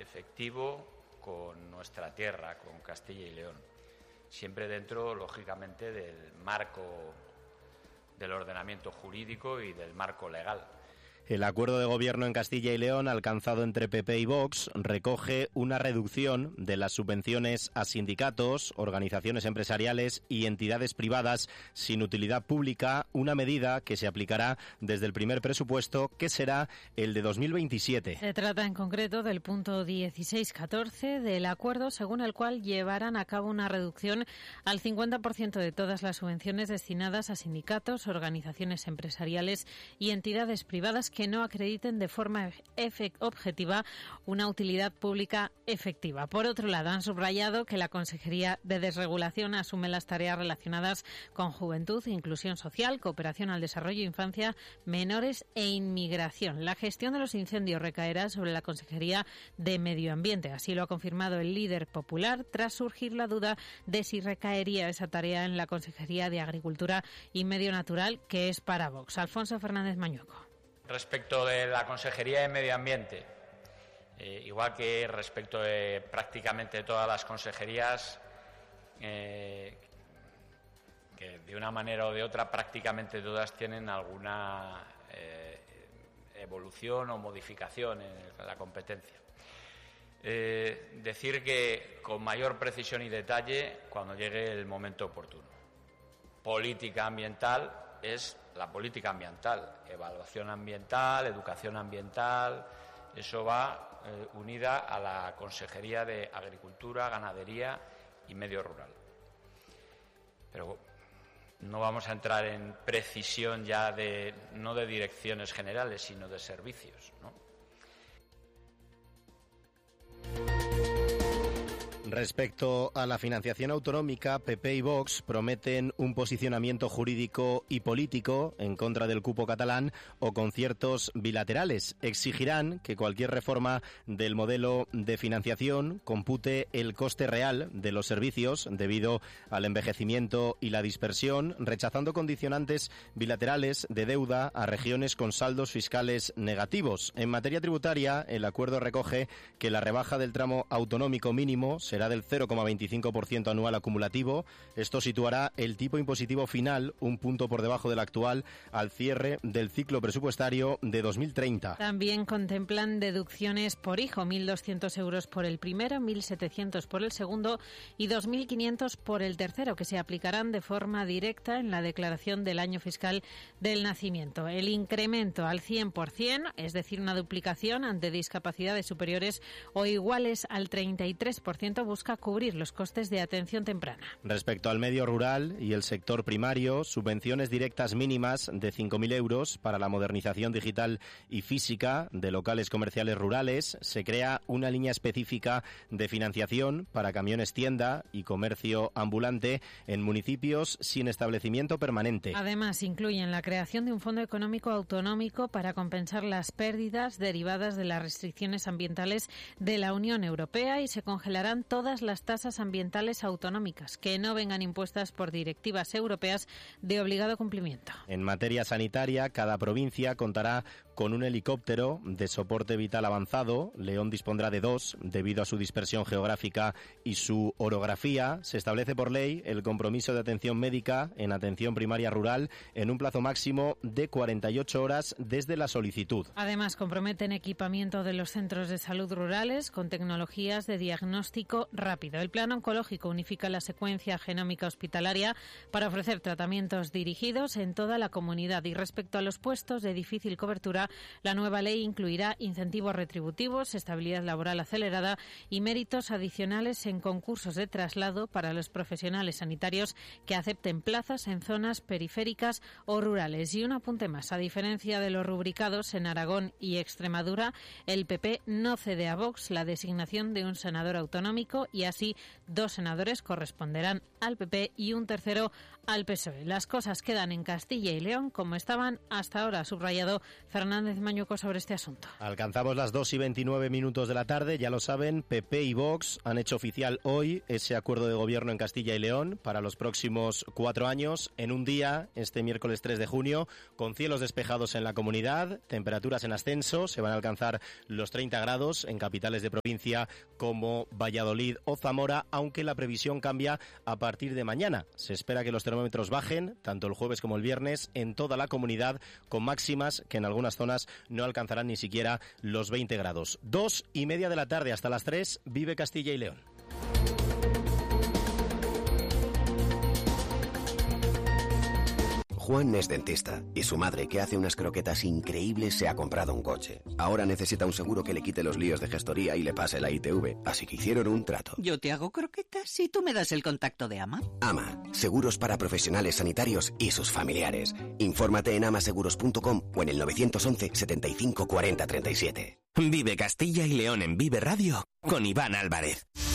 efectivo con nuestra tierra, con Castilla y León, siempre dentro, lógicamente, del marco del ordenamiento jurídico y del marco legal. El acuerdo de gobierno en Castilla y León alcanzado entre PP y Vox recoge una reducción de las subvenciones a sindicatos, organizaciones empresariales y entidades privadas sin utilidad pública, una medida que se aplicará desde el primer presupuesto, que será el de 2027. Se trata en concreto del punto 16.14 del acuerdo, según el cual llevarán a cabo una reducción al 50% de todas las subvenciones destinadas a sindicatos, organizaciones empresariales y entidades privadas que no acrediten de forma objetiva una utilidad pública efectiva. Por otro lado, han subrayado que la Consejería de Desregulación asume las tareas relacionadas con juventud, inclusión social, cooperación al desarrollo, infancia, menores e inmigración. La gestión de los incendios recaerá sobre la Consejería de Medio Ambiente. Así lo ha confirmado el líder popular tras surgir la duda de si recaería esa tarea en la Consejería de Agricultura y Medio Natural, que es para Vox. Alfonso Fernández Mañueco. Respecto de la Consejería de Medio Ambiente, igual que respecto de prácticamente todas las consejerías, que de una manera o de otra prácticamente todas tienen alguna evolución o modificación en la competencia. Decir que con mayor precisión y detalle cuando llegue el momento oportuno. Política ambiental es la política ambiental, evaluación ambiental, educación ambiental, eso va unida a la Consejería de Agricultura, Ganadería y Medio Rural. Pero no vamos a entrar en precisión ya no de direcciones generales, sino de servicios, ¿no? Respecto a la financiación autonómica, PP y Vox prometen un posicionamiento jurídico y político en contra del cupo catalán o conciertos bilaterales. Exigirán que cualquier reforma del modelo de financiación compute el coste real de los servicios debido al envejecimiento y la dispersión, rechazando condicionantes bilaterales de deuda a regiones con saldos fiscales negativos. En materia tributaria, el acuerdo recoge que la rebaja del tramo autonómico mínimo será del 0,25% anual acumulativo. Esto situará el tipo impositivo final un punto por debajo del actual al cierre del ciclo presupuestario de 2030. También contemplan deducciones por hijo, 1.200 euros por el primero, 1.700 por el segundo y 2.500 por el tercero, que se aplicarán de forma directa en la declaración del año fiscal del nacimiento. El incremento al 100%, es decir, una duplicación ante discapacidades superiores o iguales al 33%, busca cubrir los costes de atención temprana. Respecto al medio rural y el sector primario, subvenciones directas mínimas de 5.000 euros para la modernización digital y física de locales comerciales rurales. Se crea una línea específica de financiación para camiones tienda y comercio ambulante en municipios sin establecimiento permanente. Además, incluyen la creación de un fondo económico autonómico para compensar las pérdidas derivadas de las restricciones ambientales de la Unión Europea y se congelarán todas las tasas ambientales autonómicas que no vengan impuestas por directivas europeas de obligado cumplimiento. En materia sanitaria, cada provincia contará con un helicóptero de soporte vital avanzado. León dispondrá de 2 debido a su dispersión geográfica y su orografía. Se establece por ley el compromiso de atención médica en atención primaria rural en un plazo máximo de 48 horas desde la solicitud. Además, comprometen equipamiento de los centros de salud rurales con tecnologías de diagnóstico rápido. El plan oncológico unifica la secuencia genómica hospitalaria para ofrecer tratamientos dirigidos en toda la comunidad. Y respecto a los puestos de difícil cobertura, la nueva ley incluirá incentivos retributivos, estabilidad laboral acelerada y méritos adicionales en concursos de traslado para los profesionales sanitarios que acepten plazas en zonas periféricas o rurales. Y un apunte más, a diferencia de los rubricados en Aragón y Extremadura, el PP no cede a Vox la designación de un senador autonómico y así 2 senadores corresponderán al PP y un tercero al PSOE. Las cosas quedan en Castilla y León como estaban hasta ahora, ha subrayado Fernández Fernández Mañuco sobre este asunto. Alcanzamos las 2:29 de la tarde, ya lo saben, PP y Vox han hecho oficial hoy ese acuerdo de gobierno en Castilla y León para los próximos 4 años, en un día, este miércoles 3 de junio, con cielos despejados en la comunidad, temperaturas en ascenso, se van a alcanzar los 30 grados en capitales de provincia como Valladolid o Zamora, aunque la previsión cambia a partir de mañana. Se espera que los termómetros bajen, tanto el jueves como el viernes, en toda la comunidad, con máximas que en algunas zonas no alcanzarán ni siquiera los 20 grados. 2:30 de la tarde hasta las 3, vive Castilla y León. Juan es dentista y su madre, que hace unas croquetas increíbles, se ha comprado un coche. Ahora necesita un seguro que le quite los líos de gestoría y le pase la ITV, así que hicieron un trato. Yo te hago croquetas y tú me das el contacto de AMA. AMA, seguros para profesionales sanitarios y sus familiares. Infórmate en amaseguros.com o en el 911 75 40 37. Vive Castilla y León en Vive Radio con Iván Álvarez.